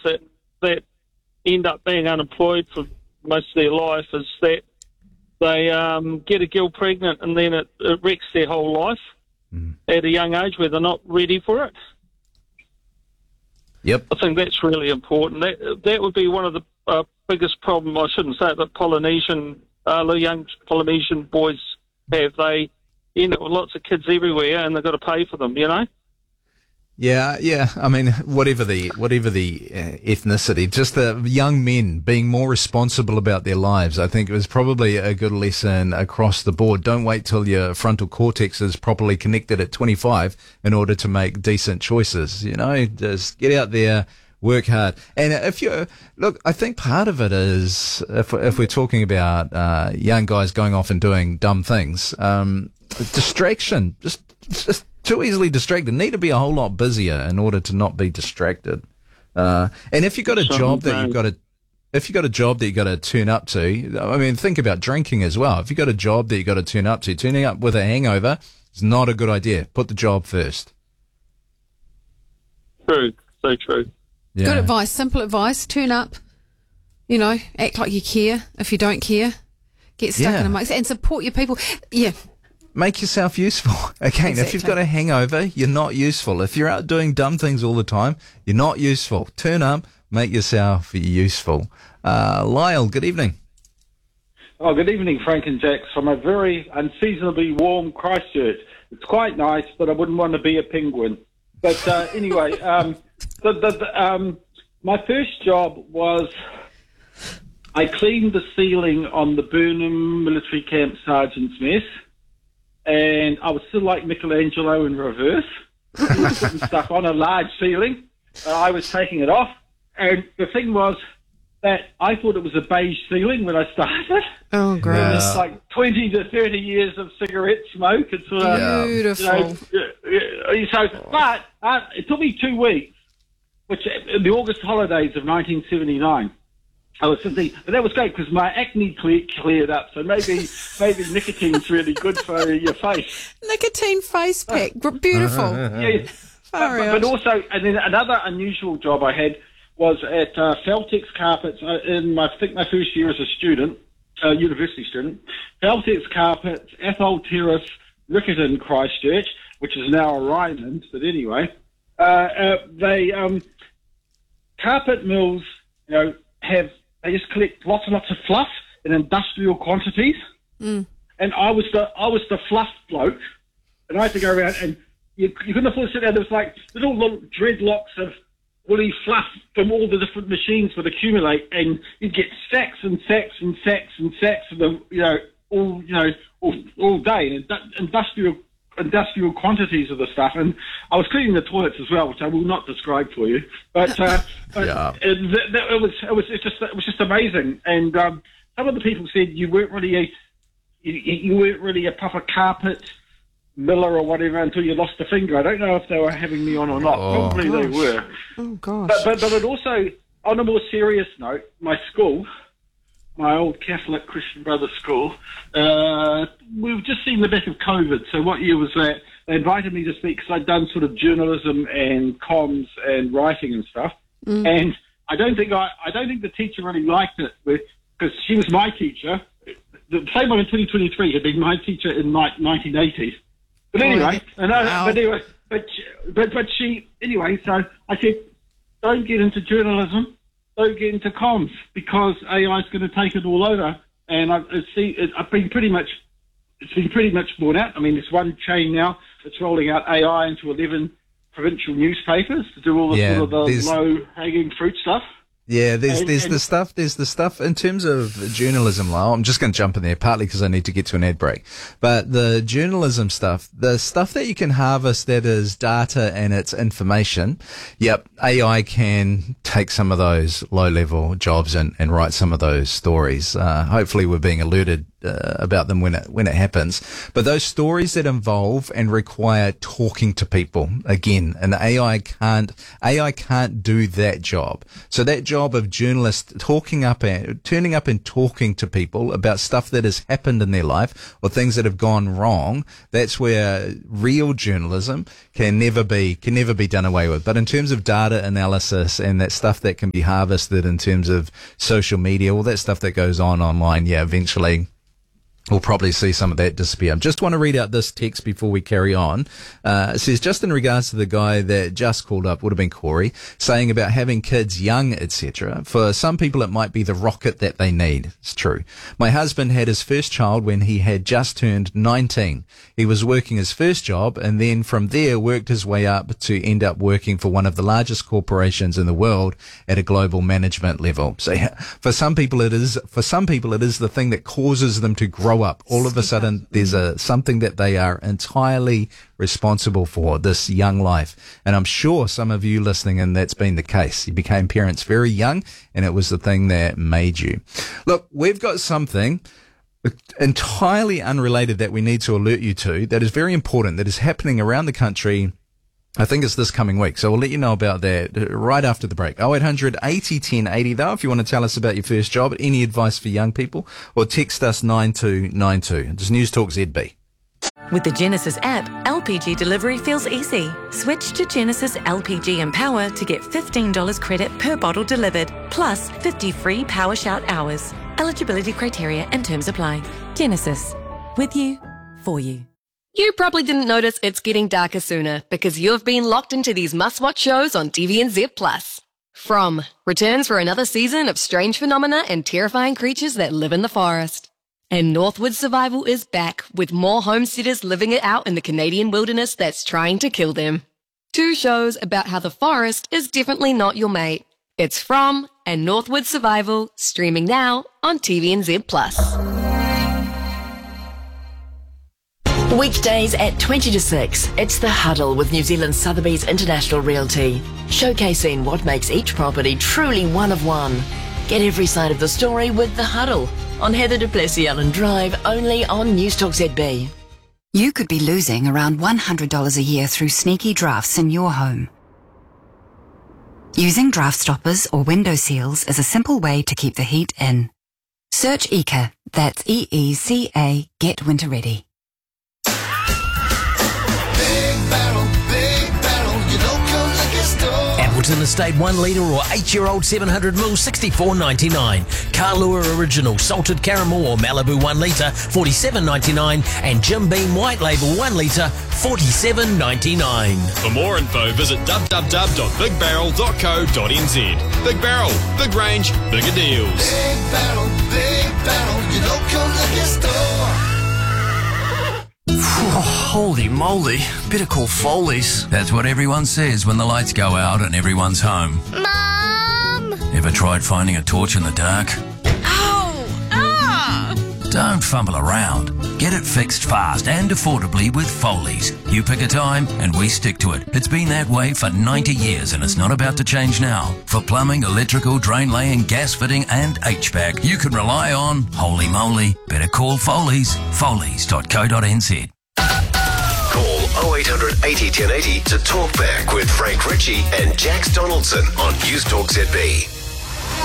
that end up being unemployed for most of their life is that they get a girl pregnant and then it wrecks their whole life at a young age where they're not ready for it. Yep. I think that's really important. That would be one of the biggest problem. I shouldn't say it, but the young Polynesian boys have. They end up with lots of kids everywhere, and they've got to pay for them. Yeah. I mean, whatever the ethnicity, just the young men being more responsible about their lives, I think it was probably a good lesson across the board. Don't wait till your frontal cortex is properly connected at 25 in order to make decent choices. Just get out there, work hard. And I think part of it is, if we're talking about young guys going off and doing dumb things, distraction, just too easily distracted. Need to be a whole lot busier in order to not be distracted. And if you've got a job that you've got to turn up to, I mean, think about drinking as well. If you've got a job that you've got to turn up to, turning up with a hangover is not a good idea. Put the job first. True, so true. Yeah. Good advice, simple advice. Turn up, act like you care. If you don't care, get stuck in amongst it and support your people. Yeah. Make yourself useful. Again, exactly. If you've got a hangover, you're not useful. If you're out doing dumb things all the time, you're not useful. Turn up, make yourself useful. Lyle, good evening. Oh, good evening, Frank and Jax, from a very unseasonably warm Christchurch. It's quite nice, but I wouldn't want to be a penguin. But anyway, my first job was I cleaned the ceiling on the Burnham Military Camp Sergeant's Mess. And I was still like Michelangelo in reverse. He was putting stuff on a large ceiling. I was taking it off. And the thing was that I thought it was a beige ceiling when I started. Oh, gross. It's like 20 to 30 years of cigarette smoke. It's sort of, beautiful. But it took me 2 weeks, which in the August holidays of 1979. I was thinking, but that was great because my acne cleared up. So maybe nicotine's really good for your face. Nicotine face pack, beautiful. Yeah, but also, and then another unusual job I had was at Feltex Carpets in I think my first year as a student, university student. Feltex Carpets, Athol Terrace, Riccarton, Christchurch, which is now a Ryman's. But anyway, they carpet mills, they just collect lots and lots of fluff in industrial quantities. And I was the fluff bloke, and I had to go around, and you couldn't afford to sit there. There was like little dreadlocks of woolly fluff from all the different machines would accumulate, and you'd get sacks and sacks and sacks and sacks of them, all day, and industrial quantities of the stuff. And I was cleaning the toilets as well, which I will not describe for you. But it was just amazing. And some of the people said you weren't really a proper carpet miller or whatever until you lost a finger. I don't know if they were having me on or not. Probably they were. Oh gosh. But it also, on a more serious note, my school, my old Catholic Christian Brothers school, we've just seen the back of COVID. So what year was that? They invited me to speak because I'd done sort of journalism and comms and writing and stuff. And I don't think the teacher really liked it because she was my teacher. The same one in 2023 had been my teacher in 1980. But anyway, but she anyway. So I said, don't get into journalism. Don't get into comms because AI is going to take it all over. And it's been pretty much borne out. I mean, there's one chain now that's rolling out AI into 11 provincial newspapers to do all the sort of the low-hanging fruit stuff. Yeah, there's the stuff in terms of journalism, Lyle. I'm just going to jump in there, partly because I need to get to an ad break. But the journalism stuff, the stuff that you can harvest that is data and it's information, yep, AI can take some of those low-level jobs and write some of those stories. Hopefully we're being alerted them when it happens. But those stories that involve and require talking to people, again, and AI can't do that job. So that job of journalists turning up and talking to people about stuff that has happened in their life or things that have gone wrong, that's where real journalism can never be done away with. But in terms of data analysis and that stuff that can be harvested in terms of social media, all that stuff that goes on online, eventually we'll probably see some of that disappear. I just want to read out this text before we carry on. It says, just in regards to the guy that just called up, would have been Corey, saying about having kids young, etc. For some people, it might be the rocket that they need. It's true. My husband had his first child when he had just turned 19. He was working his first job and then from there worked his way up to end up working for one of the largest corporations in the world at a global management level. So for some people, it is the thing that causes them to grow up. All of a sudden, there's something that they are entirely responsible for, this young life. And I'm sure some of you listening, and that's been the case. You became parents very young, and it was the thing that made you. Look, we've got something entirely unrelated that we need to alert you to that is very important, that is happening around the country. I think it's this coming week, so we'll let you know about that right after the break. 0800 80 10 80 though, if you want to tell us about your first job, any advice for young people, or text us 9292. It's News Talk ZB. With the Genesis app, LPG delivery feels easy. Switch to Genesis LPG Empower to get $15 credit per bottle delivered, plus 50 free Power Shout hours. Eligibility criteria and terms apply. Genesis. With you, for you. You probably didn't notice it's getting darker sooner because you've been locked into these must-watch shows on TVNZ+. From returns for another season of strange phenomena and terrifying creatures that live in the forest. And Northwood Survival is back with more homesteaders living it out in the Canadian wilderness that's trying to kill them. 2 shows about how the forest is definitely not your mate. It's From and Northwood Survival, streaming now on TVNZ+. Weekdays at 20 to 6, it's The Huddle with New Zealand Sotheby's International Realty, showcasing what makes each property truly one of one. Get every side of the story with The Huddle on Heather du Plessis-Allen Drive, only on News Talk ZB. You could be losing around $100 a year through sneaky drafts in your home. Using draft stoppers or window seals is a simple way to keep the heat in. Search EECA, that's EECA, Get Winter Ready. Appleton Estate 1 litre or 8-year-old 700ml, $64.99. Kahlua Original Salted Caramel or Malibu 1 litre, $47.99. And Jim Beam White Label 1 litre, $47.99. For more info, visit www.bigbarrel.co.nz. Big Barrel, big range, bigger deals. Big Barrel, your local liquor store. Holy moly, better call Foley's. That's what everyone says when the lights go out and everyone's home. Mom! Ever tried finding a torch in the dark? Ow! Ah! Don't fumble around. Get it fixed fast and affordably with Foley's. You pick a time and we stick to it. It's been that way for 90 years and it's not about to change now. For plumbing, electrical, drain laying, gas fitting and HVAC, you can rely on, holy moly, better call Foley's. Foley's.co.nz. Call 0800 80 1080 to talk back with Frank Ritchie and Jax Donaldson on News Talk ZB.